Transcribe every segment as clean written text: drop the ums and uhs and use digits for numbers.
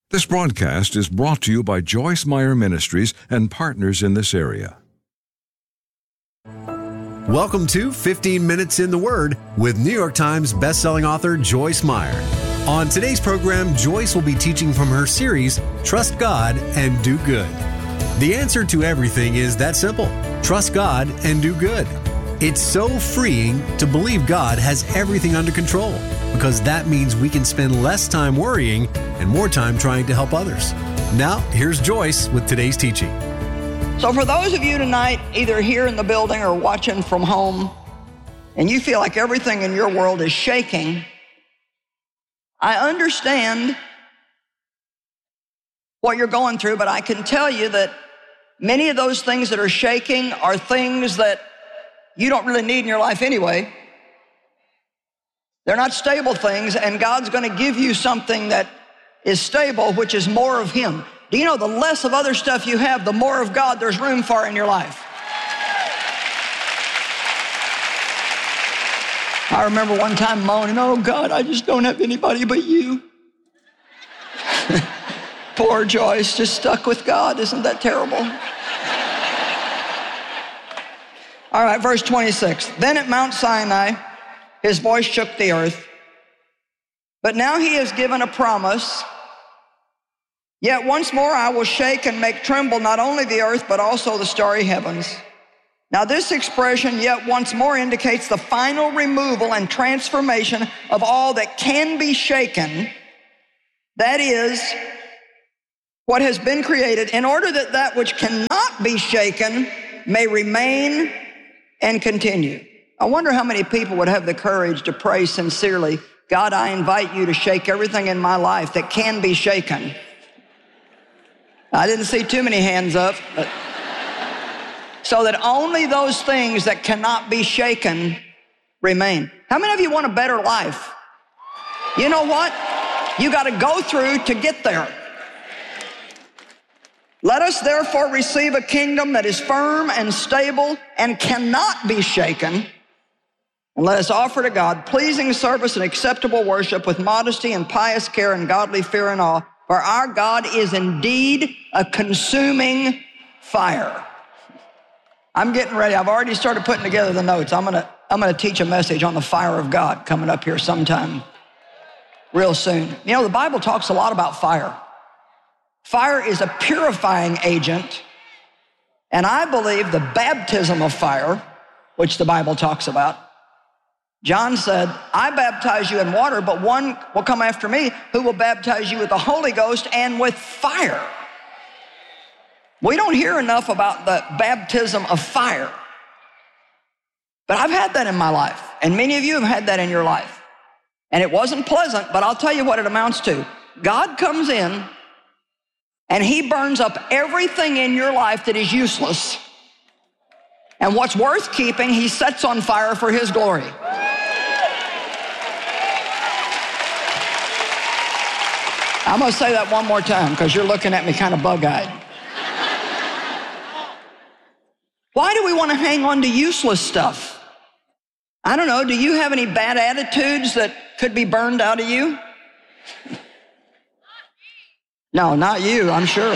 This broadcast is brought to you by Joyce Meyer Ministries and partners in this area. Welcome to 15 Minutes in the Word with New York Times bestselling author Joyce Meyer. On today's program, Joyce will be teaching from her series, Trust God and Do Good. The answer to everything is that simple. Trust God and do good. It's so freeing to believe God has everything under control, because that means we can spend less time worrying and more time trying to help others. Now, here's Joyce with today's teaching. So for those of you tonight, either here in the building or watching from home, and you feel like everything in your world is shaking, I understand what you're going through, but I can tell you that many of those things that are shaking are things that you don't really need in your life anyway. They're not stable things, and God's going to give you something that is stable, which is more of Him. Do you know the less of other stuff you have, the more of God there's room for in your life? I remember one time moaning, "Oh God, I just don't have anybody but you." Poor Joyce, just stuck with God. Isn't that terrible? All right, verse 26. Then at Mount Sinai, His voice shook the earth. But now He has given a promise. Yet once more I will shake and make tremble not only the earth, but also the starry heavens. Now this expression, yet once more, indicates the final removal and transformation of all that can be shaken. That is, what has been created, in order that that which cannot be shaken may remain and continue. I wonder how many people would have the courage to pray sincerely, "God, I invite you to shake everything in my life that can be shaken." I didn't see too many hands up, but so that only those things that cannot be shaken remain. How many of you want a better life? You know what? You got to go through to get there. Let us therefore receive a kingdom that is firm and stable and cannot be shaken. And let us offer to God pleasing service and acceptable worship with modesty and pious care and godly fear and awe. For our God is indeed a consuming fire. I'm getting ready. I've already started putting together the notes. I'm gonna teach a message on the fire of God coming up here sometime real soon. You know, the Bible talks a lot about fire. Fire is a purifying agent, and I believe the baptism of fire, which the Bible talks about. John said, "I baptize you in water, but one will come after me who will baptize you with the Holy Ghost and with fire." We don't hear enough about the baptism of fire, but I've had that in my life, and many of you have had that in your life. And it wasn't pleasant, but I'll tell you what it amounts to. God comes in and He burns up everything in your life that is useless. And what's worth keeping, He sets on fire for His glory. I'm gonna say that one more time because you're looking at me kind of bug-eyed. Why do we want to hang on to useless stuff? I don't know, do you have any bad attitudes that could be burned out of you? No, not you, I'm sure.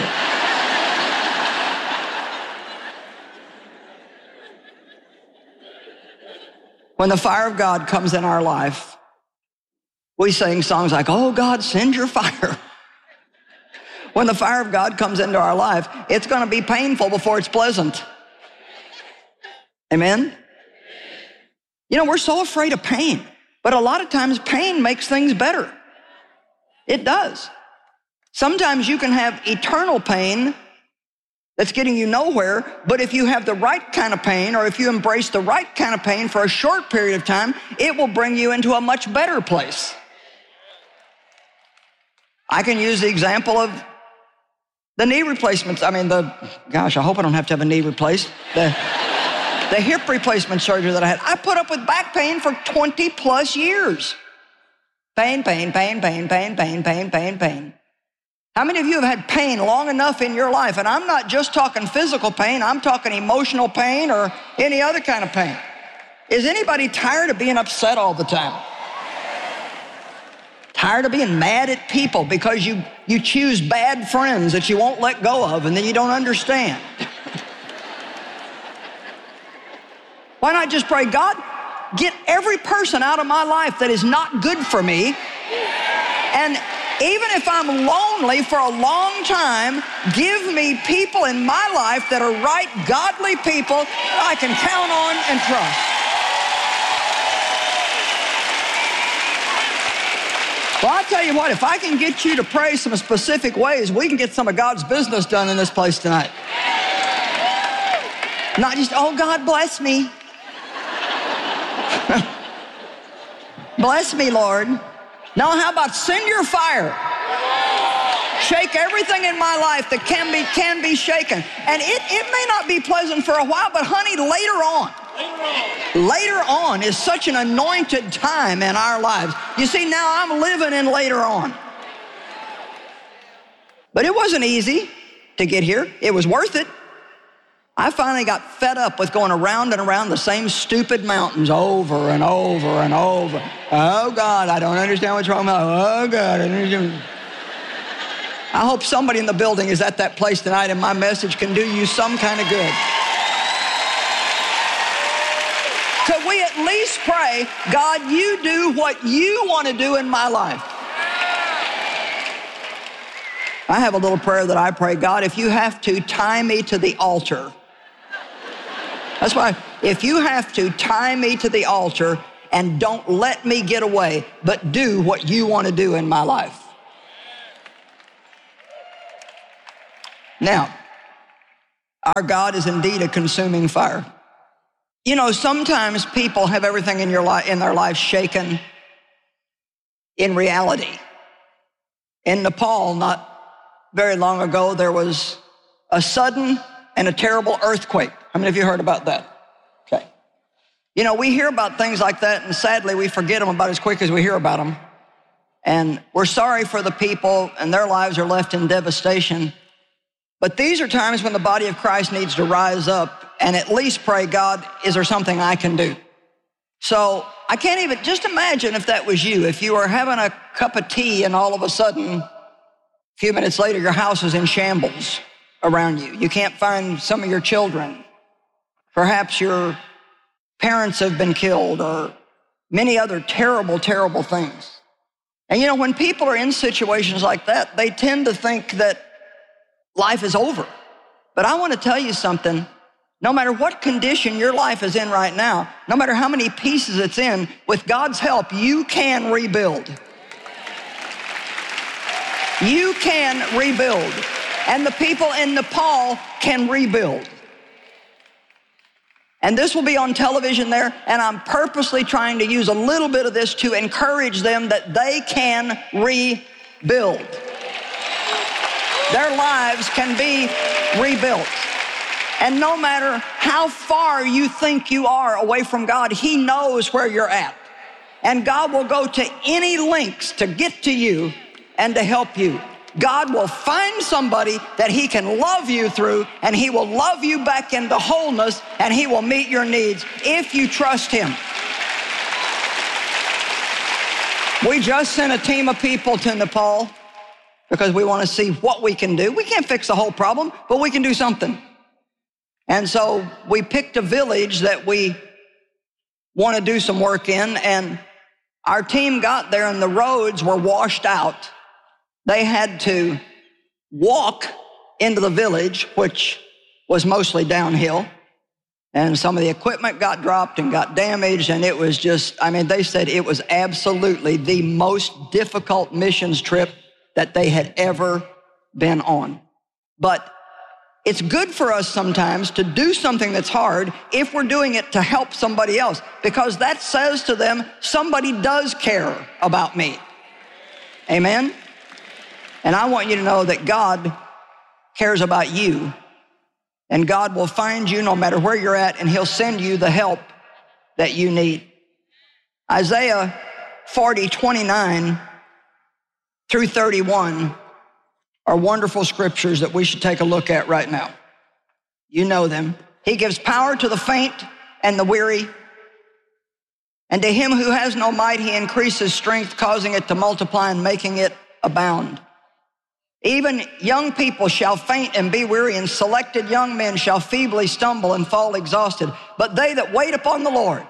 When the fire of God comes in our life, we sing songs like, "Oh God, send your fire." When the fire of God comes into our life, it's going to be painful before it's pleasant. Amen? You know, we're so afraid of pain, but a lot of times pain makes things better. It does. Sometimes you can have eternal pain that's getting you nowhere, but if you have the right kind of pain, or if you embrace the right kind of pain for a short period of time, it will bring you into a much better place. I can use the example of the knee replacements. I hope I don't have to have a knee replaced. The hip replacement surgery that I had. I put up with back pain for 20 plus years. Pain, pain, pain, pain, pain, pain, pain, pain, pain. How many of you have had pain long enough in your life? And I'm not just talking physical pain, I'm talking emotional pain or any other kind of pain. Is anybody tired of being upset all the time? Tired of being mad at people because you choose bad friends that you won't let go of and then you don't understand. Why not just pray, God, get every person out of my life that is not good for me. And even if I'm lonely for a long time, give me people in my life that are right, godly people I can count on and trust. Well, I'll tell you what, if I can get you to pray some specific ways, we can get some of God's business done in this place tonight. Not just, oh, God, bless me. Bless me, Lord. Now, how about send your fire? Shake everything in my life that can be shaken. And it may not be pleasant for a while, but honey, later on is such an anointed time in our lives. You see, now I'm living in later on. But it wasn't easy to get here. It was worth it. I finally got fed up with going around and around the same stupid mountains over and over and over. Oh, God, I don't understand what's wrong with me. Oh, God, I don't understand. I hope somebody in the building is at that place tonight and my message can do you some kind of good. Could we at least pray, God, you do what you want to do in my life? I have a little prayer that I pray, God, if you have to tie me to the altar. That's why, if you have to tie me to the altar and don't let me get away, but do what you want to do in my life. Now, our God is indeed a consuming fire. You know, sometimes people have everything in their life shaken in reality. In Nepal, not very long ago, there was a sudden and a terrible earthquake. How many of you heard about that? Okay. You know, we hear about things like that, and sadly, we forget them about as quick as we hear about them. And we're sorry for the people, and their lives are left in devastation. But these are times when the body of Christ needs to rise up and at least pray, God, is there something I can do? So I can't even, just imagine if that was you, if you were having a cup of tea and all of a sudden, a few minutes later, your house is in shambles around you. You can't find some of your children. Perhaps your parents have been killed or many other terrible, terrible things. And you know, when people are in situations like that, they tend to think that life is over. But I want to tell you something. No matter what condition your life is in right now, no matter how many pieces it's in, with God's help, you can rebuild. You can rebuild. And the people in Nepal can rebuild. And this will be on television there, and I'm purposely trying to use a little bit of this to encourage them that they can rebuild. Their lives can be rebuilt. And no matter how far you think you are away from God, He knows where you're at. And God will go to any lengths to get to you and to help you. God will find somebody that He can love you through, and He will love you back into wholeness, and He will meet your needs if you trust Him. We just sent a team of people to Nepal because we want to see what we can do. We can't fix the whole problem, but we can do something. And so we picked a village that we want to do some work in, and our team got there and the roads were washed out. They had to walk into the village, which was mostly downhill, and some of the equipment got dropped and got damaged, and it was just, I mean, they said it was absolutely the most difficult missions trip that they had ever been on. But it's good for us sometimes to do something that's hard if we're doing it to help somebody else, because that says to them, somebody does care about me. Amen? And I want you to know that God cares about you, and God will find you no matter where you're at, and He'll send you the help that you need. Isaiah 40:29 through 31 are wonderful scriptures that we should take a look at right now. You know them. He gives power to the faint and the weary, And to him who has no might, he increases strength, causing it to multiply and making it abound. Even young people shall faint and be weary, and selected young men shall feebly stumble and fall exhausted. But they that wait upon the Lord.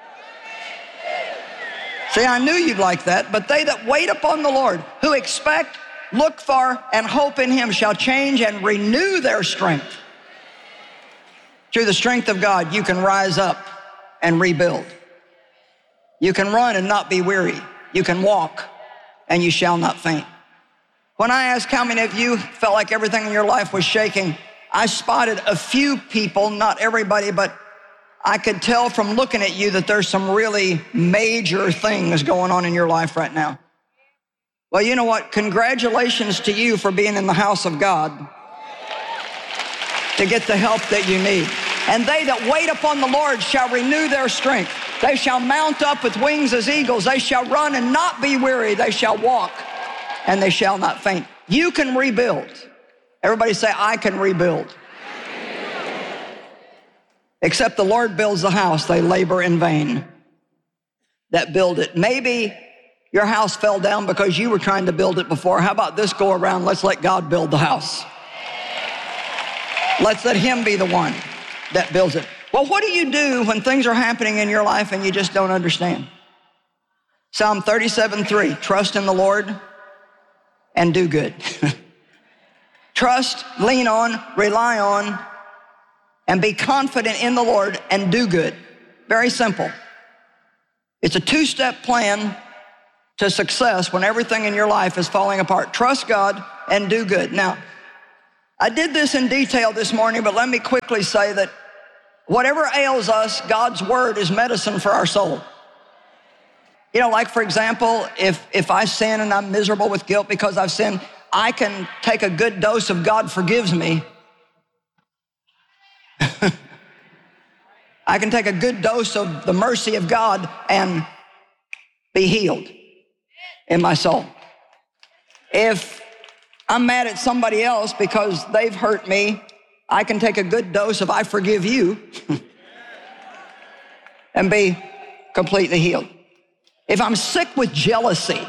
See, I knew you'd like that. But they that wait upon the Lord, who expect, look for, and hope in him, shall change and renew their strength. Through the strength of God, you can rise up and rebuild. You can run and not be weary. You can walk and you shall not faint. When I asked how many of you felt like everything in your life was shaking, I spotted a few people, not everybody, but I could tell from looking at you that there's some really major things going on in your life right now. Well, you know what? Congratulations to you for being in the house of God to get the help that you need. And they that wait upon the Lord shall renew their strength. They shall mount up with wings as eagles. They shall run and not be weary. They shall walk and they shall not faint. You can rebuild. Everybody say, I can rebuild. Except the Lord builds the house, they labor in vain that build it. Maybe your house fell down because you were trying to build it before. How about this go around? Let's let God build the house. Let's let him be the one that builds it. Well, what do you do when things are happening in your life and you just don't understand? Psalm 37:3, trust in the Lord and do good. Trust, lean on, rely on, and be confident in the Lord and do good. Very simple. It's a two-step plan to success when everything in your life is falling apart. Trust God and do good. Now, I did this in detail this morning, but let me quickly say that whatever ails us, God's word is medicine for our soul. You know, like for example, if I sin and I'm miserable with guilt because I've sinned, I can take a good dose of God forgives me. I can take a good dose of the mercy of God and be healed in my soul. If I'm mad at somebody else because they've hurt me, I can take a good dose of I forgive you and be completely healed. If I'm sick with jealousy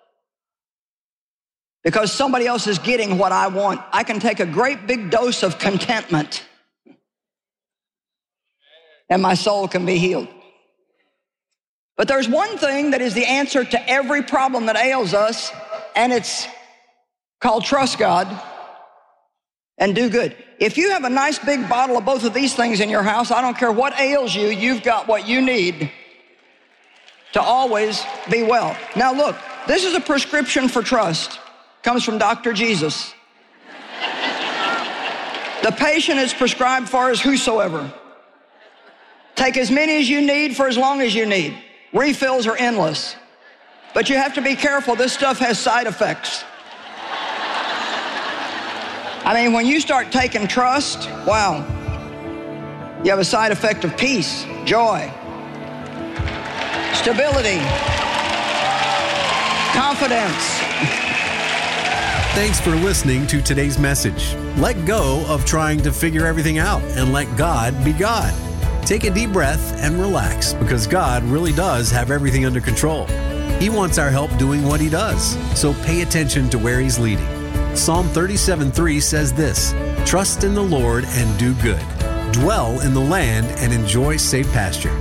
because somebody else is getting what I want, I can take a great big dose of contentment and my soul can be healed. But there's one thing that is the answer to every problem that ails us, and it's called trust God and do good. If you have a nice big bottle of both of these things in your house, I don't care what ails you, you've got what you need to always be well. Now look, this is a prescription for trust. Comes from Dr. Jesus. The patient is prescribed for is whosoever. Take as many as you need for as long as you need. Refills are endless. But you have to be careful. This stuff has side effects. I mean, when you start taking trust, wow, you have a side effect of peace, joy, stability, confidence. Thanks for listening to today's message. Let go of trying to figure everything out and let God be God. Take a deep breath and relax, because God really does have everything under control. He wants our help doing what he does, so pay attention to where he's leading. Psalm 37:3 says this, trust in the Lord and do good. Dwell in the land and enjoy safe pasture.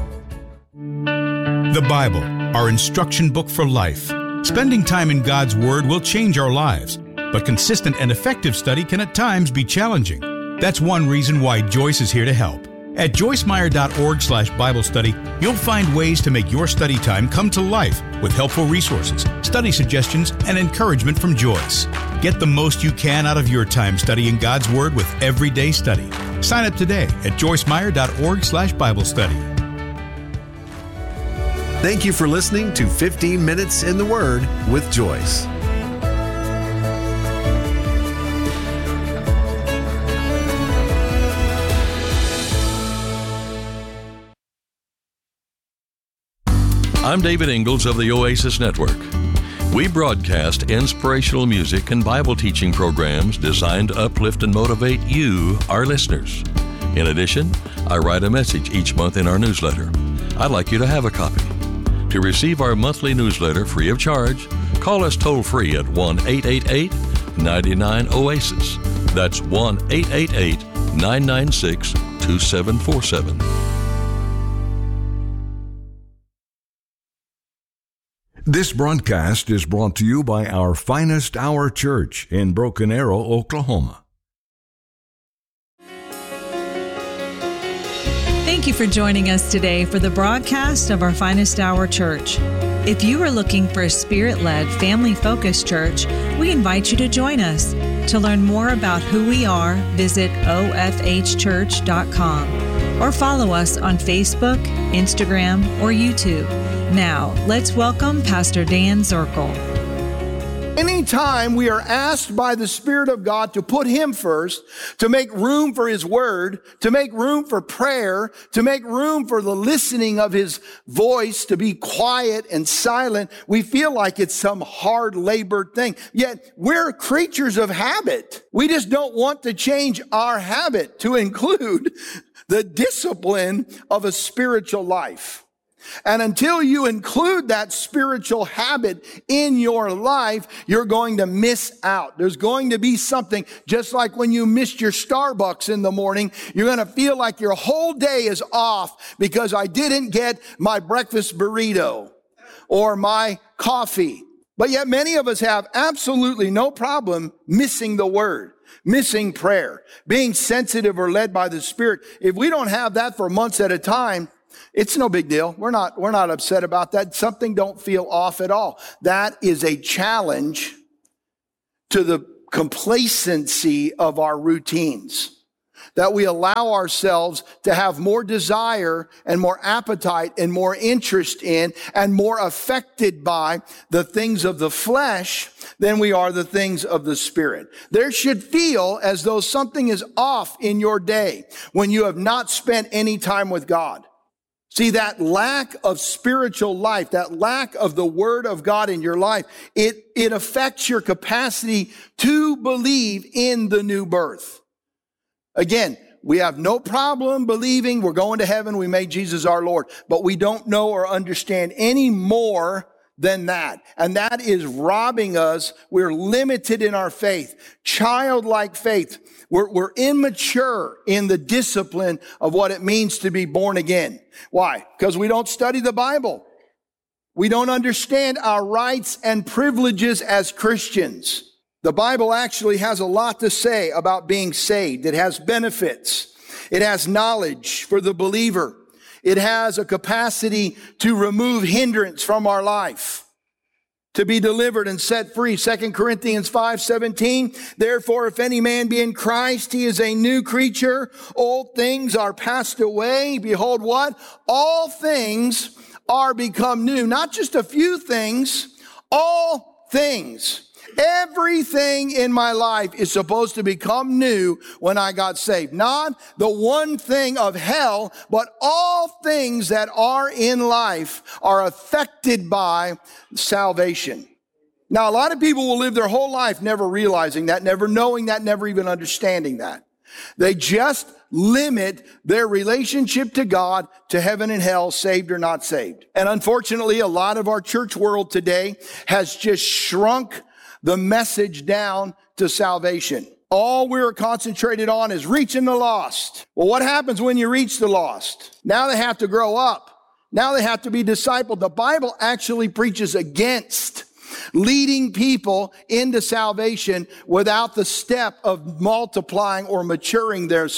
The Bible, our instruction book for life. Spending time in God's Word will change our lives, but consistent and effective study can at times be challenging. That's one reason why Joyce is here to help. At joycemeyer.org/Bible study, you'll find ways to make your study time come to life with helpful resources, study suggestions, and encouragement from Joyce. Get the most you can out of your time studying God's Word with Everyday Study. Sign up today at joycemeyer.org/Bible study. Thank you for listening to 15 Minutes in the Word with Joyce. I'm David Ingalls of the Oasis Network. We broadcast inspirational music and Bible teaching programs designed to uplift and motivate you, our listeners. In addition, I write a message each month in our newsletter. I'd like you to have a copy. To receive our monthly newsletter free of charge, call us toll-free at 1-888-99-OASIS. That's 1-888-996-2747. This broadcast is brought to you by our Finest Hour Church in Broken Arrow, Oklahoma. Thank you for joining us today for the broadcast of our Finest Hour Church. If you are looking for a Spirit-led, family-focused church, we invite you to join us. To learn more about who we are, visit ofhchurch.com or follow us on Facebook, Instagram, or YouTube. Now, let's welcome Pastor Dan Zirkle. Anytime we are asked by the Spirit of God to put Him first, to make room for His Word, to make room for prayer, to make room for the listening of His voice, to be quiet and silent, we feel like it's some hard labored thing. Yet we're creatures of habit. We just don't want to change our habit to include the discipline of a spiritual life. And until you include that spiritual habit in your life, you're going to miss out. There's going to be something, just like when you missed your Starbucks in the morning, you're going to feel like your whole day is off because I didn't get my breakfast burrito or my coffee. But yet many of us have absolutely no problem missing the Word, missing prayer, being sensitive or led by the Spirit. If we don't have that for months at a time, it's no big deal. We're not upset about that. Something don't feel off at all. That is a challenge to the complacency of our routines, that we allow ourselves to have more desire and more appetite and more interest in and more affected by the things of the flesh than we are the things of the Spirit. There should feel as though something is off in your day when you have not spent any time with God. See, that lack of spiritual life, that lack of the Word of God in your life, it affects your capacity to believe in the new birth. Again, we have no problem believing we're going to heaven, we made Jesus our Lord, but we don't know or understand any more than that. And that is robbing us. We're limited in our faith, childlike faith. We're immature in the discipline of what it means to be born again. Why? Because we don't study the Bible. We don't understand our rights and privileges as Christians. The Bible actually has a lot to say about being saved. It has benefits. It has knowledge for the believer. It has a capacity to remove hindrance from our life, to be delivered and set free. 2 Corinthians 5:17, therefore, if any man be in Christ, he is a new creature. Old things are passed away. Behold, what? All things are become new. Not just a few things, all things. Everything in my life is supposed to become new when I got saved. Not the one thing of hell, but all things that are in life are affected by salvation. Now, a lot of people will live their whole life never realizing that, never knowing that, never even understanding that. They just limit their relationship to God to heaven and hell, saved or not saved. And unfortunately, a lot of our church world today has just shrunk the message down to salvation. All we're concentrated on is reaching the lost. Well, what happens when you reach the lost? Now they have to grow up. Now they have to be discipled. The Bible actually preaches against leading people into salvation without the step of multiplying or maturing their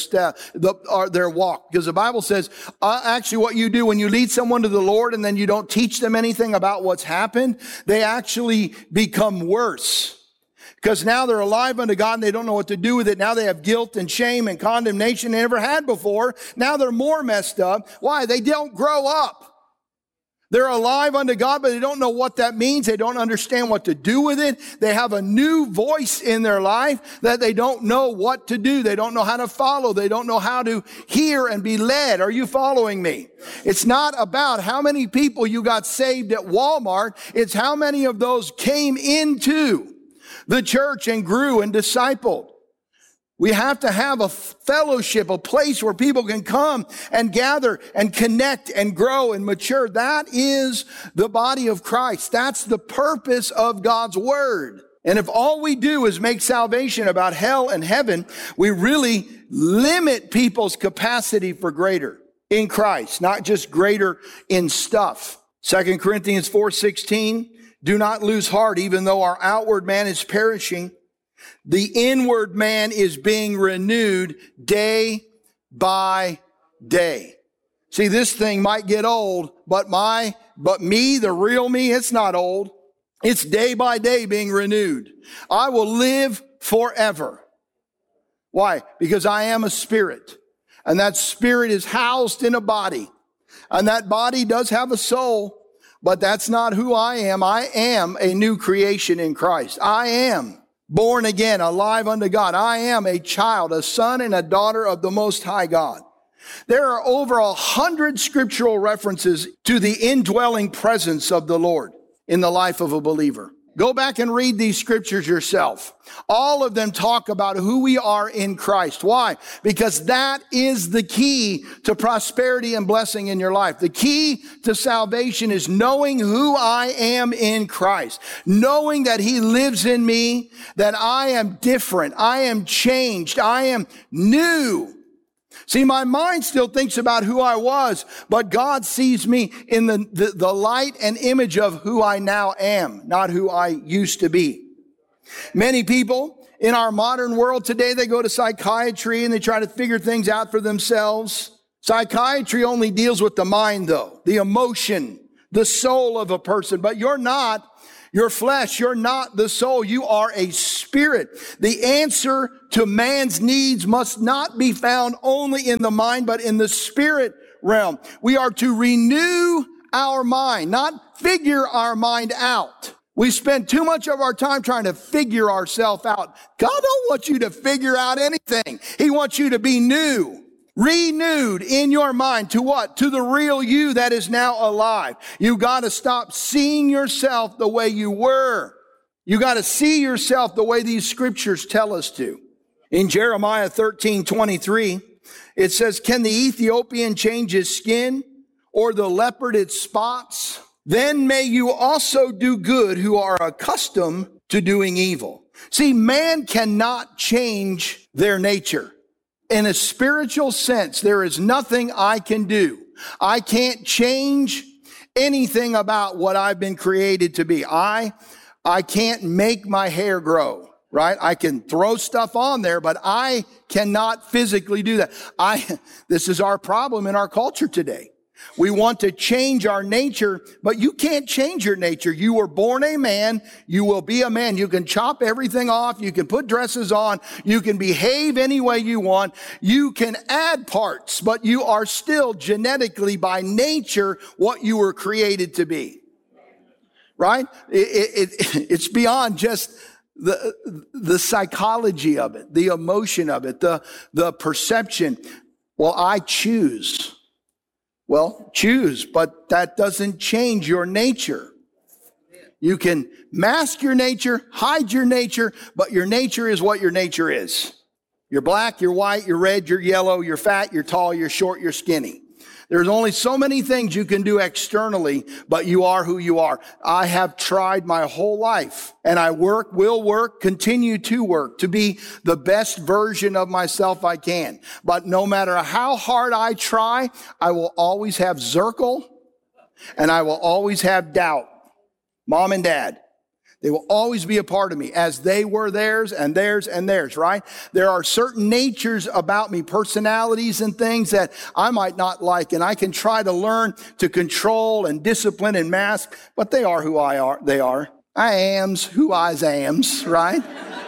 their walk. Because the Bible says, actually what you do when you lead someone to the Lord and then you don't teach them anything about what's happened, they actually become worse. Because now they're alive unto God and they don't know what to do with it. Now they have guilt and shame and condemnation they never had before. Now they're more messed up. Why? They don't grow up. They're alive unto God, but they don't know what that means. They don't understand what to do with it. They have a new voice in their life that they don't know what to do. They don't know how to follow. They don't know how to hear and be led. Are you following me? It's not about how many people you got saved at Walmart. It's how many of those came into the church and grew and discipled. We have to have a fellowship, a place where people can come and gather and connect and grow and mature. That is the body of Christ. That's the purpose of God's word. And if all we do is make salvation about hell and heaven, we really limit people's capacity for greater in Christ, not just greater in stuff. 2 Corinthians 4:16, do not lose heart, even though our outward man is perishing. The inward man is being renewed day by day. See, this thing might get old, but me, the real me, it's not old. It's day by day being renewed. I will live forever. Why? Because I am a spirit, and that spirit is housed in a body, and that body does have a soul, but that's not who I am. I am a new creation in Christ. I am born again, alive unto God. I am a child, a son and a daughter of the Most High God. There are over 100 scriptural references to the indwelling presence of the Lord in the life of a believer. Go back and read these scriptures yourself. All of them talk about who we are in Christ. Why? Because that is the key to prosperity and blessing in your life. The key to salvation is knowing who I am in Christ. Knowing that He lives in me, that I am different, I am changed, I am new. See, my mind still thinks about who I was, but God sees me in the light and image of who I now am, not who I used to be. Many people in our modern world today, they go to psychiatry and they try to figure things out for themselves. Psychiatry only deals with the mind, though, the emotion, the soul of a person, but you're not your flesh. You're not the soul. You are a spirit. The answer to man's needs must not be found only in the mind, but in the spirit realm. We are to renew our mind, not figure our mind out. We spend too much of our time trying to figure ourselves out. God don't want you to figure out anything. He wants you to be new. Renewed in your mind to what? To the real you that is now alive. You got to stop seeing yourself the way you were. You got to see yourself the way these scriptures tell us to. In Jeremiah 13:23, it says, can the Ethiopian change his skin or the leopard its spots? Then may you also do good who are accustomed to doing evil. See, man cannot change their nature. In a spiritual sense, there is nothing I can do. I can't change anything about what I've been created to be. I can't make my hair grow, right? I can throw stuff on there, but I cannot physically do that. This is our problem in our culture today. We want to change our nature, but you can't change your nature. You were born a man. You will be a man. You can chop everything off. You can put dresses on. You can behave any way you want. You can add parts, but you are still genetically by nature what you were created to be. Right? It's beyond just the psychology of it, the emotion of it, the perception. Well, I choose. Well, choose, but that doesn't change your nature. You can mask your nature, hide your nature, but your nature is what your nature is. You're black, you're white, you're red, you're yellow, you're fat, you're tall, you're short, you're skinny. There's only so many things you can do externally, but you are who you are. I have tried my whole life, and I will work, continue to work to be the best version of myself I can. But no matter how hard I try, I will always have Zirkel, and I will always have doubt. Mom and Dad. They will always be a part of me as they were theirs and theirs and theirs, right? There are certain natures about me, personalities and things that I might not like, and I can try to learn to control and discipline and mask, but they are who I are. They are. I am's who I am's, right?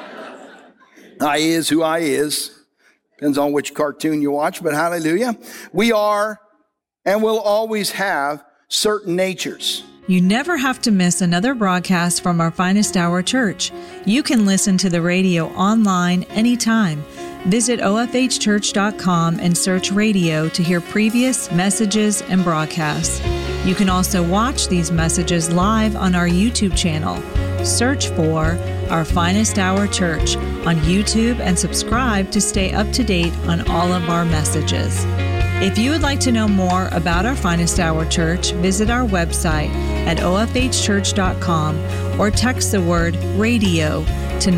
I is who I is. Depends on which cartoon you watch, but hallelujah. We are and will always have certain natures. You never have to miss another broadcast from our Finest Hour Church. You can listen to the radio online anytime. Visit ofhchurch.com and search radio to hear previous messages and broadcasts. You can also watch these messages live on our YouTube channel. Search for Our Finest Hour Church on YouTube and subscribe to stay up to date on all of our messages. If you would like to know more about Our Finest Hour Church, visit our website at ofhchurch.com or text the word radio to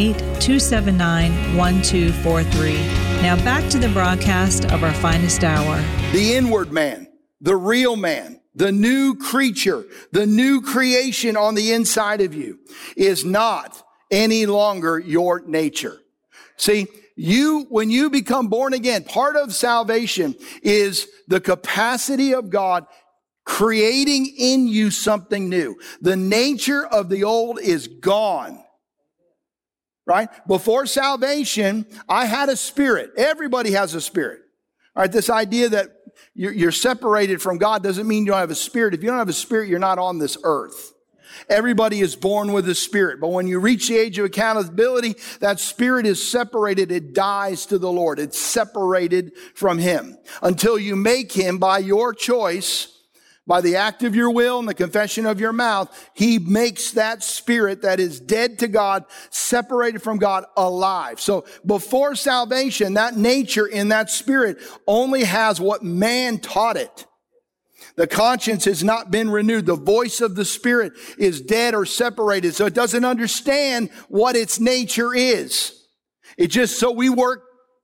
918-279-1243. Now back to the broadcast of Our Finest Hour. The inward man, the real man, the new creature, the new creation on the inside of you is not any longer your nature. See, when you become born again, part of salvation is the capacity of God creating in you something new. The nature of the old is gone. Right? Before salvation, I had a spirit. Everybody has a spirit. All right, this idea that you're separated from God doesn't mean you don't have a spirit. If you don't have a spirit, you're not on this earth. Everybody is born with a spirit. But when you reach the age of accountability, that spirit is separated. It dies to the Lord. It's separated from Him until you make Him, by your choice, by the act of your will and the confession of your mouth, He makes that spirit that is dead to God, separated from God, alive. So before salvation, that nature in that spirit only has what man taught it. The conscience has not been renewed. The voice of the Spirit is dead or separated, so it doesn't understand what its nature is. So we work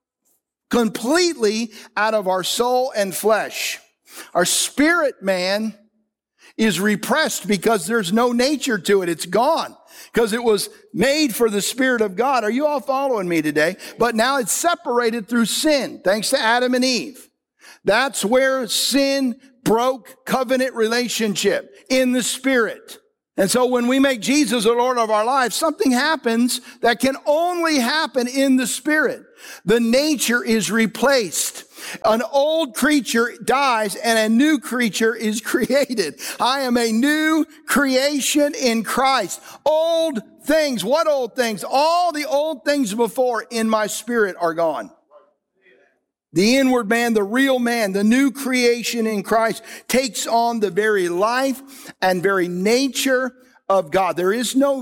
completely out of our soul and flesh. Our spirit man is repressed because there's no nature to it. It's gone because it was made for the Spirit of God. Are you all following me today? But now it's separated through sin, thanks to Adam and Eve. That's where sin broke covenant relationship in the spirit. And so when we make Jesus the Lord of our lives, something happens that can only happen in the spirit. The nature is replaced. An old creature dies and a new creature is created. I am a new creation in Christ. Old things. What old things? All the old things before in my spirit are gone. The inward man, the real man, the new creation in Christ takes on the very life and very nature of God. There is no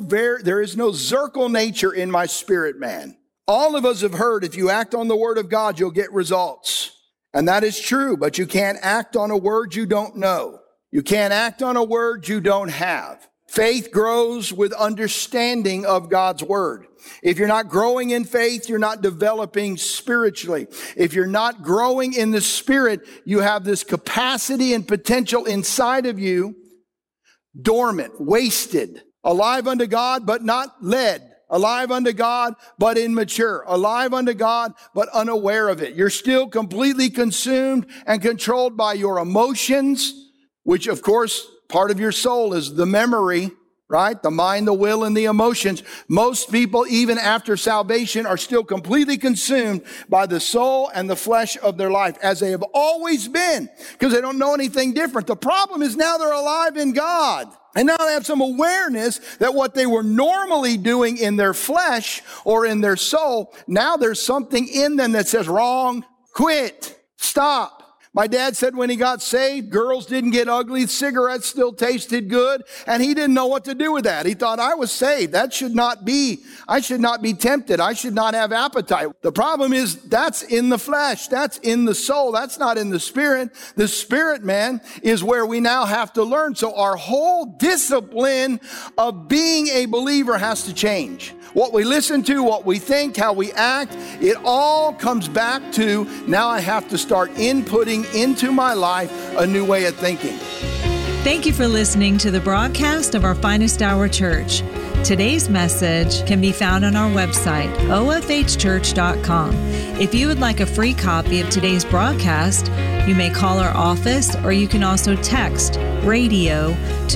Zirkel nature in my spirit man. All of us have heard if you act on the word of God, you'll get results. And that is true, but you can't act on a word you don't know. You can't act on a word you don't have. Faith grows with understanding of God's word. If you're not growing in faith, you're not developing spiritually. If you're not growing in the spirit, you have this capacity and potential inside of you, dormant, wasted, alive unto God, but not led. Alive unto God, but immature. Alive unto God, but unaware of it. You're still completely consumed and controlled by your emotions, which of course, part of your soul is the memory, right? The mind, the will, and the emotions. Most people, even after salvation, are still completely consumed by the soul and the flesh of their life, as they have always been, because they don't know anything different. The problem is now they're alive in God. And now they have some awareness that what they were normally doing in their flesh or in their soul, now there's something in them that says, wrong, quit, stop. My dad said when he got saved, girls didn't get ugly, cigarettes still tasted good, and he didn't know what to do with that. He thought, I was saved. I should not be tempted. I should not have appetite. The problem is that's in the flesh. That's in the soul. That's not in the spirit. The spirit, man, is where we now have to learn. So our whole discipline of being a believer has to change. What we listen to, what we think, how we act, it all comes back to now I have to start inputting into my life a new way of thinking. Thank you for listening to the broadcast of Our Finest Hour Church. Today's message can be found on our website, ofhchurch.com. If you would like a free copy of today's broadcast, you may call our office or you can also text radio to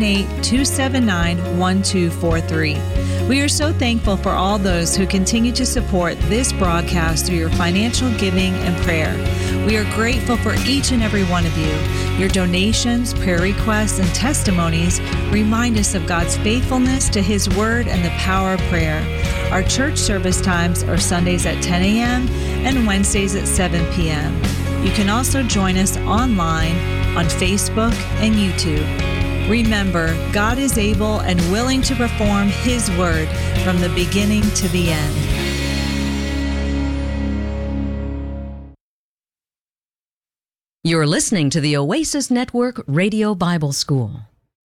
918-279-1243. We are so thankful for all those who continue to support this broadcast through your financial giving and prayer. We are grateful for each and every one of you. Your donations, prayer requests, and testimonies remind us of God's faithfulness to His Word and the power of prayer. Our church service times are Sundays at 10 a.m. and Wednesdays at 7 p.m. You can also join us online on Facebook and YouTube. Remember, God is able and willing to perform His word from the beginning to the end. You're listening to the Oasis Network Radio Bible School.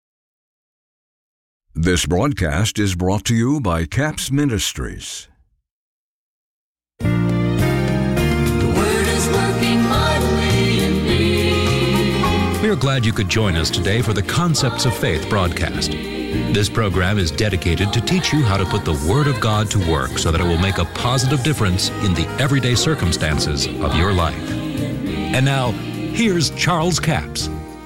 This broadcast is brought to you by CAPS Ministries. The Word is working mightily in me. We are glad you could join us today for the Concepts of Faith broadcast. This program is dedicated to teach you how to put the Word of God to work so that it will make a positive difference in the everyday circumstances of your life. And now, here's Charles Capps.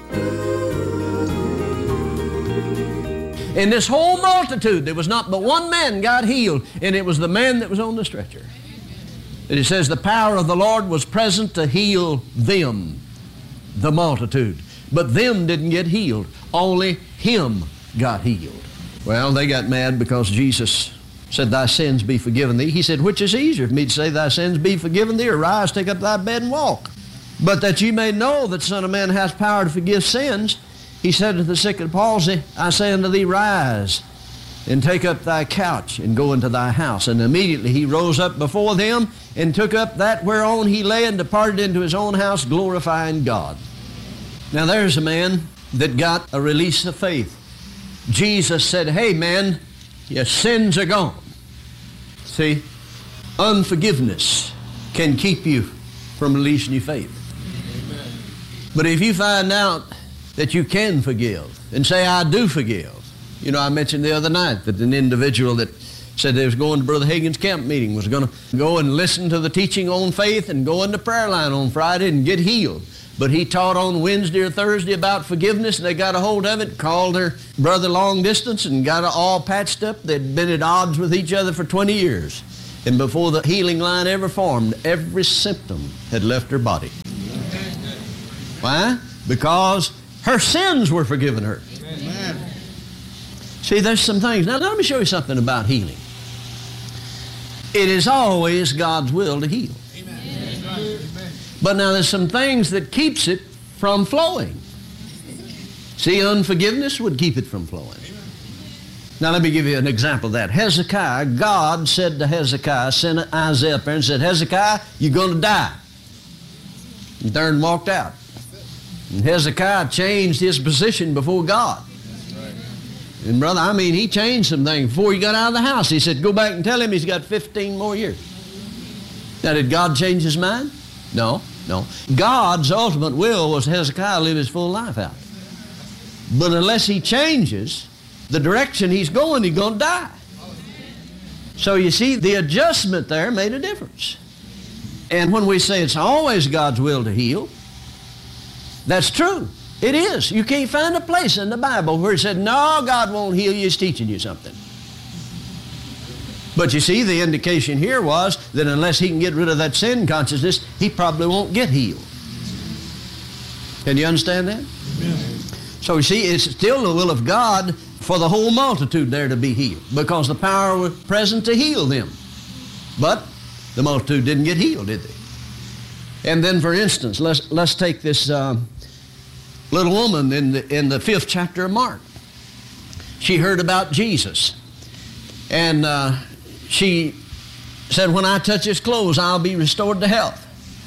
In this whole multitude, there was not but one man got healed, and it was the man that was on the stretcher. And it says the power of the Lord was present to heal them, the multitude. But them didn't get healed. Only him got healed. Well, they got mad because Jesus said, thy sins be forgiven thee. He said, which is easier for me to say, thy sins be forgiven thee, or rise, take up thy bed and walk? But that you may know that the Son of Man has power to forgive sins, he said to the sick of palsy, I say unto thee, rise, and take up thy couch, and go into thy house. And immediately he rose up before them, and took up that whereon he lay, and departed into his own house, glorifying God. Now there's a man that got a release of faith. Jesus said, hey man, your sins are gone. See, unforgiveness can keep you from releasing your faith. Amen. But if you find out that you can forgive and say, I do forgive. You know, I mentioned the other night that an individual that said they was going to Brother Hagin's camp meeting was going to go and listen to the teaching on faith and go in the prayer line on Friday and get healed. But he taught on Wednesday or Thursday about forgiveness, and they got a hold of it, called their brother long distance, and got it all patched up. They'd been at odds with each other for 20 years. And before the healing line ever formed, every symptom had left her body. Why? Because her sins were forgiven her. Amen. See, there's some things. Now, let me show you something about healing. It is always God's will to heal. Amen. But now there's some things that keeps it from flowing. See, unforgiveness would keep it from flowing. Now, let me give you an example of that. Hezekiah, God said to Hezekiah, sent Isaiah up there and said, Hezekiah, you're going to die. And there and walked out. And Hezekiah changed his position before God. And brother, I mean, he changed some things. Before he got out of the house, he said, go back and tell him he's got 15 more years. Now, did God change his mind? No, no. God's ultimate will was Hezekiah live his full life out. But unless he changes the direction he's going to die. So you see, the adjustment there made a difference. And when we say it's always God's will to heal, that's true. It is. You can't find a place in the Bible where it said, no, God won't heal you, he's teaching you something. But you see, the indication here was that unless he can get rid of that sin consciousness, he probably won't get healed. Can you understand that? Amen. So you see, it's still the will of God for the whole multitude there to be healed, because the power was present to heal them. But the multitude didn't get healed, did they? And then, for instance, let's take this little woman in the 5th chapter of Mark. She heard about Jesus, and she said, when I touch his clothes, I'll be restored to health.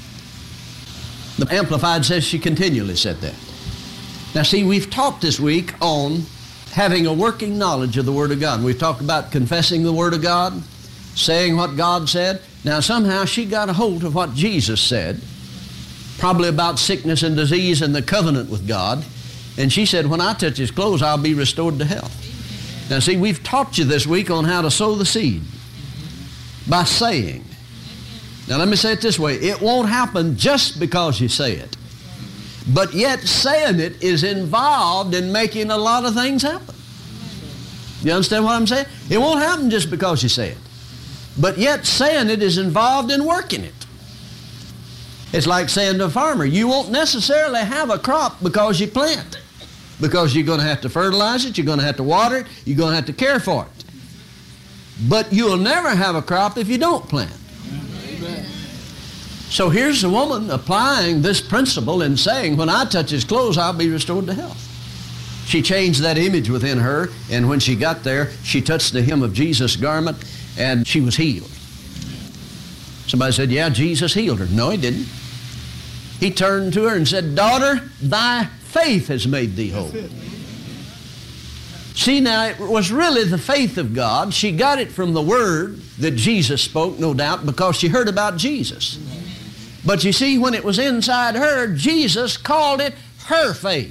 The Amplified says she continually said that. Now see, we've talked this week on having a working knowledge of the Word of God. We've talked about confessing the Word of God, saying what God said. Now somehow she got a hold of what Jesus said, probably about sickness and disease and the covenant with God. And she said, when I touch his clothes, I'll be restored to health. Now see, we've taught you this week on how to sow the seed by saying. Now let me say it this way. It won't happen just because you say it. But yet saying it is involved in making a lot of things happen. You understand what I'm saying? It won't happen just because you say it. But yet saying it is involved in working it. It's like saying to a farmer, you won't necessarily have a crop because you plant. Because you're going to have to fertilize it, you're going to have to water it, you're going to have to care for it. But you'll never have a crop if you don't plant. Amen. So here's the woman applying this principle and saying, when I touch his clothes, I'll be restored to health. She changed that image within her, and when she got there, she touched the hem of Jesus' garment, and she was healed. Somebody said, yeah, Jesus healed her. No, he didn't. He turned to her and said, daughter, thy faith has made thee whole. See, now, it was really the faith of God. She got it from the Word that Jesus spoke, no doubt, because she heard about Jesus. But you see, when it was inside her, Jesus called it her faith.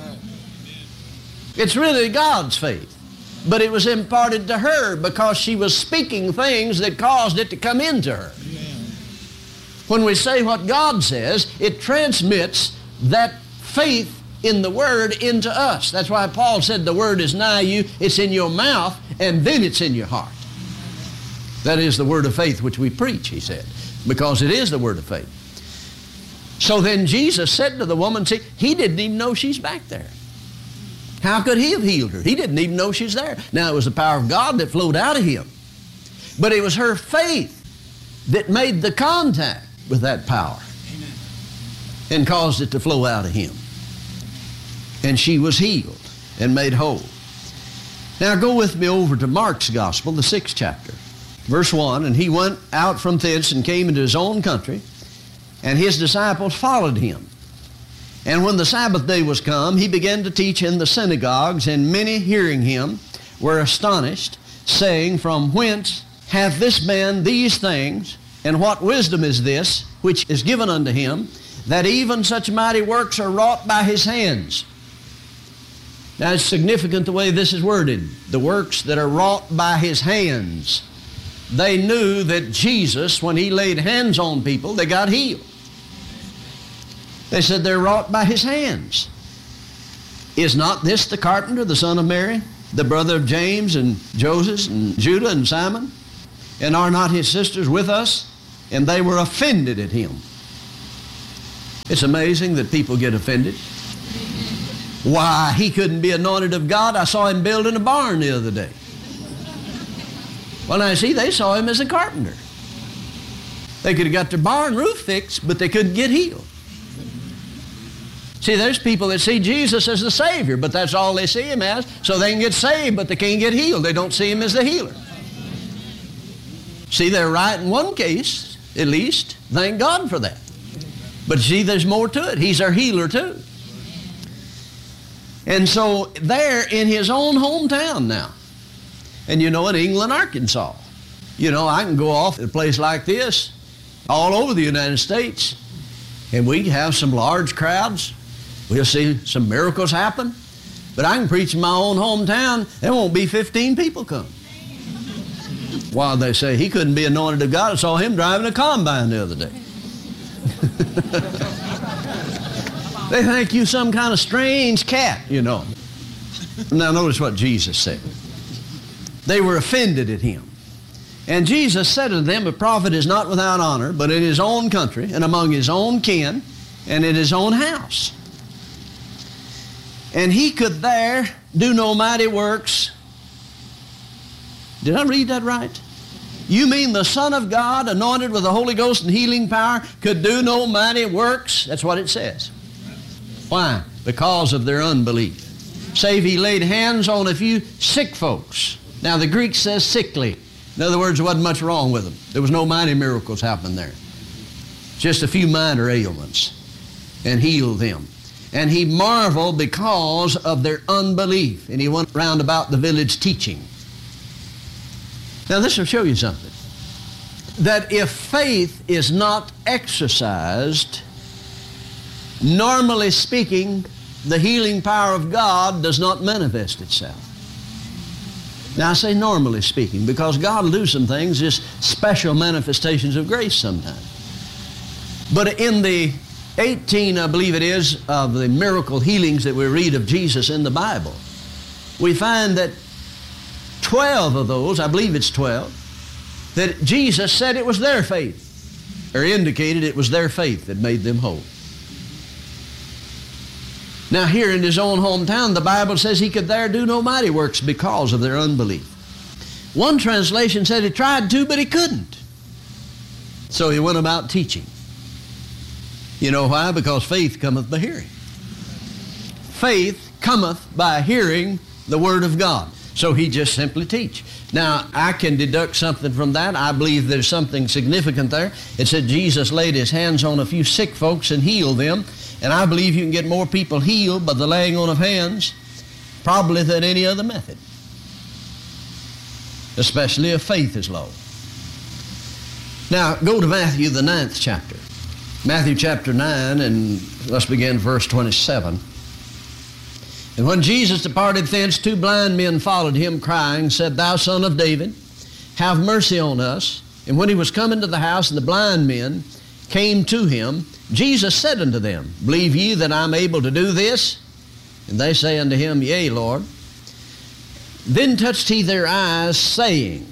It's really God's faith. But it was imparted to her because she was speaking things that caused it to come into her. When we say what God says, it transmits that faith in the Word into us. That's why Paul said the Word is nigh you, it's in your mouth, and then it's in your heart. That is the word of faith which we preach, he said, because it is the word of faith. So then Jesus said to the woman, see, he didn't even know she's back there. How could he have healed her? He didn't even know she's there. Now, it was the power of God that flowed out of him. But it was her faith that made the contact with that power and caused it to flow out of him. And she was healed and made whole. Now, go with me over to Mark's Gospel, the 6th chapter. Verse 1, and he went out from thence and came into his own country, and his disciples followed him. And when the Sabbath day was come, he began to teach in the synagogues, and many hearing him were astonished, saying, from whence hath this man these things, and what wisdom is this which is given unto him, that even such mighty works are wrought by his hands? Now it's significant the way this is worded, the works that are wrought by his hands. They knew that Jesus, when he laid hands on people, they got healed. They said they're wrought by his hands. Is not this the carpenter, the son of Mary, the brother of James and Joseph and Judah and Simon? And are not his sisters with us? And they were offended at him. It's amazing that people get offended. Why, he couldn't be anointed of God. I saw him building a barn the other day. Well, now, see, they saw him as a carpenter. They could have got their barn roof fixed, but they couldn't get healed. See, there's people that see Jesus as the Savior, but that's all they see him as, so they can get saved, but they can't get healed. They don't see him as the healer. See, they're right in one case, at least. Thank God for that. But see, there's more to it. He's our healer, too. And so there in his own hometown now, and you know, in England, Arkansas, you know, I can go off at a place like this all over the United States, and we have some large crowds. We'll see some miracles happen. But I can preach in my own hometown, there won't be 15 people come. Why, they say, he couldn't be anointed of God. I saw him driving a combine the other day. They think you some kind of strange cat, you know. Now notice what Jesus said. They were offended at him. And Jesus said unto them, a prophet is not without honor, but in his own country, and among his own kin, and in his own house. And he could there do no mighty works. Did I read that right? You mean the Son of God, anointed with the Holy Ghost and healing power, could do no mighty works? That's what it says. Why? Because of their unbelief. Save he laid hands on a few sick folks. Now the Greek says sickly. In other words, there wasn't much wrong with them. There was no mighty miracles happening there. Just a few minor ailments. And healed them. And he marveled because of their unbelief. And he went round about the village teaching. Now this will show you something. That if faith is not exercised, normally speaking, the healing power of God does not manifest itself. Now I say normally speaking, because God will do some things, just special manifestations of grace sometimes. But in the 18, I believe it is, of the miracle healings that we read of Jesus in the Bible, we find that 12 of those, I believe it's 12, that Jesus said it was their faith, or indicated it was their faith that made them whole. Now here in his own hometown, the Bible says he could there do no mighty works because of their unbelief. One translation said he tried to, but he couldn't. So he went about teaching. You know why? Because faith cometh by hearing. Faith cometh by hearing the Word of God. So he just simply teach. Now, I can deduct something from that. I believe there's something significant there. It said Jesus laid his hands on a few sick folks and healed them. And I believe you can get more people healed by the laying on of hands probably than any other method, especially if faith is low. Now, go to Matthew, the 9th chapter. Matthew chapter 9, and let's begin verse 27. And when Jesus departed thence, 2 blind men followed him, crying, said, Thou son of David, have mercy on us. And when he was come into the house, and the blind men came to him, Jesus said unto them, Believe ye that I am able to do this? And they say unto him, Yea, Lord. Then touched he their eyes, saying,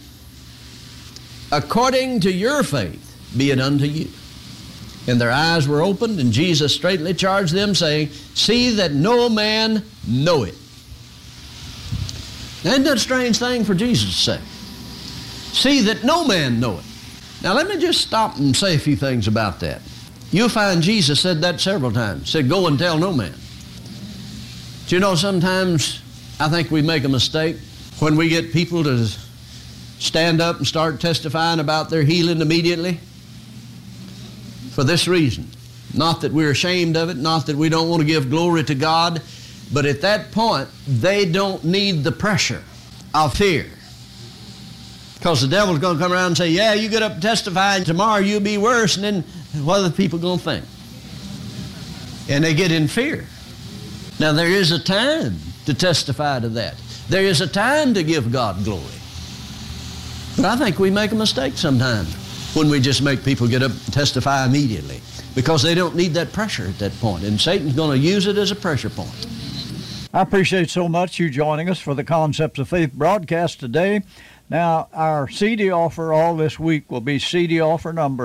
According to your faith be it unto you. And their eyes were opened, and Jesus straightly charged them, saying, See that no man know it. Now, isn't that a strange thing for Jesus to say? See that no man know it. Now, let me just stop and say a few things about that. You'll find Jesus said that several times. Said, Go and tell no man. Do you know, sometimes I think we make a mistake when we get people to stand up and start testifying about their healing immediately. For this reason, not that we're ashamed of it, not that we don't want to give glory to God, but at that point, they don't need the pressure of fear. Because the devil's going to come around and say, yeah, you get up and testify, and tomorrow you'll be worse, and then what are the people going to think? And they get in fear. Now, there is a time to testify to that. There is a time to give God glory. But I think we make a mistake sometimes when we just make people get up and testify immediately, because they don't need that pressure at that point, and Satan's going to use it as a pressure point. I appreciate so much you joining us for the Concepts of Faith broadcast today. Now, our CD offer all this week will be CD offer number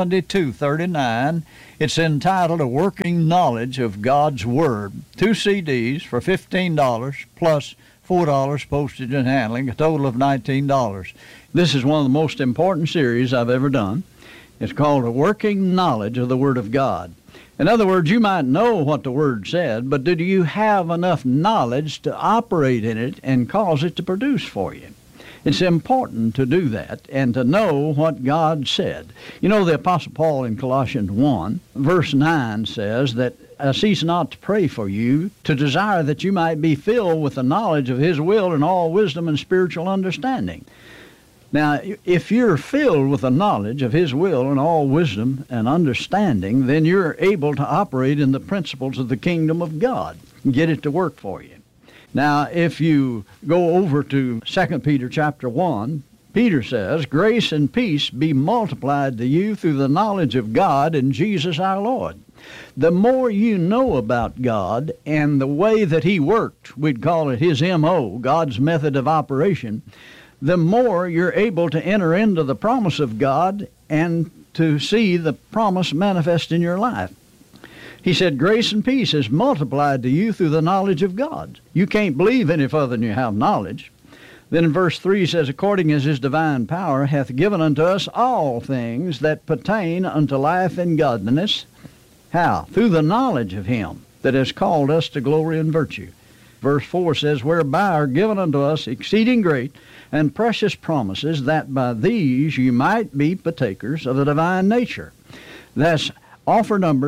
7239. It's entitled A Working Knowledge of God's Word. 2 CDs for $15 plus $4 postage and handling, a total of $19. This is one of the most important series I've ever done. It's called A Working Knowledge of the Word of God. In other words, you might know what the Word said, but do you have enough knowledge to operate in it and cause it to produce for you? It's important to do that and to know what God said. You know, the Apostle Paul in Colossians 1, verse 9 says that I cease not to pray for you, to desire that you might be filled with the knowledge of His will and all wisdom and spiritual understanding. Now, if you're filled with the knowledge of His will and all wisdom and understanding, then you're able to operate in the principles of the kingdom of God and get it to work for you. Now, if you go over to 2 Peter chapter 1, Peter says, Grace and peace be multiplied to you through the knowledge of God and Jesus our Lord. The more you know about God and the way that He worked, we'd call it His M.O., God's method of operation, the more you're able to enter into the promise of God and to see the promise manifest in your life. He said, Grace and peace is multiplied to you through the knowledge of God. You can't believe any further than you have knowledge. Then in verse 3 says, According as His divine power hath given unto us all things that pertain unto life and godliness. How? Through the knowledge of Him that has called us to glory and virtue. Verse 4 says, Whereby are given unto us exceeding great and precious promises, that by these you might be partakers of the divine nature. That's offer number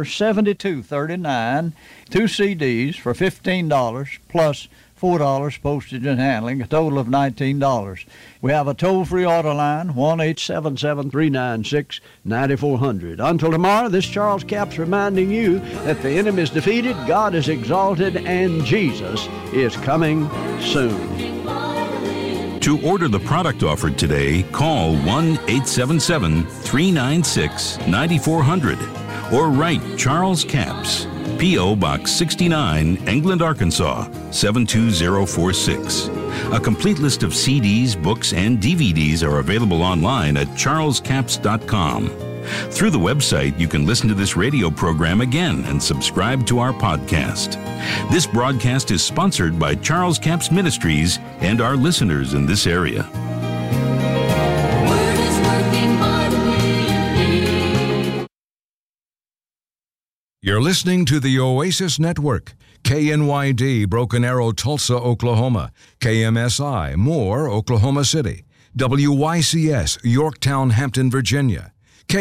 7239, 2 CDs for $15 plus $4 postage and handling, a total of $19. We have a toll-free order line, 1-877-396-9400. Until tomorrow, this Charles Capps reminding you that the enemy is defeated, God is exalted, and Jesus is coming soon. To order the product offered today, call 1-877-396-9400 or write Charles Capps, P.O. Box 69, England, Arkansas, 72046. A complete list of CDs, books, and DVDs are available online at charlescapps.com. Through the website, you can listen to this radio program again and subscribe to our podcast. This broadcast is sponsored by Charles Capps Ministries and our listeners in this area. You're listening to the Oasis Network. KNYD, Broken Arrow, Tulsa, Oklahoma. KMSI, Moore, Oklahoma City. WYCS, Yorktown, Hampton, Virginia.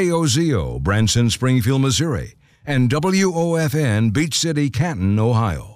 KOZO, Branson, Springfield, Missouri. And WOFN, Beach City, Canton, Ohio.